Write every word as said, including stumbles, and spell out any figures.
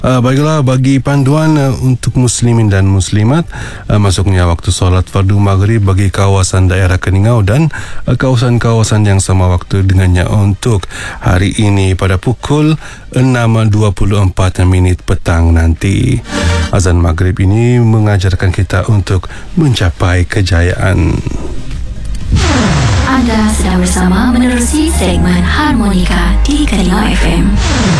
Uh, baiklah, bagi panduan uh, untuk muslimin dan muslimat, uh, masuknya waktu solat fardu maghrib bagi kawasan daerah Keningau dan uh, kawasan-kawasan yang sama waktu dengannya untuk hari ini pada pukul enam dua puluh empat minit petang nanti. Azan maghrib ini mengajarkan kita untuk mencapai kejayaan. Anda sedang bersama menerusi segmen Harmonika di Keningau F M.